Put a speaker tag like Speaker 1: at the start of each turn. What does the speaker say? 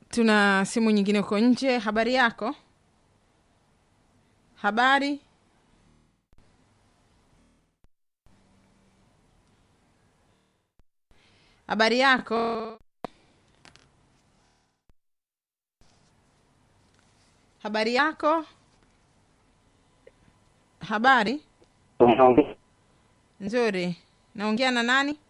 Speaker 1: Tuna simu nyingine huko nje. Habari yako? Habari? Habari yako? Habari yako? Habari? Nzuri. Naongea na nani?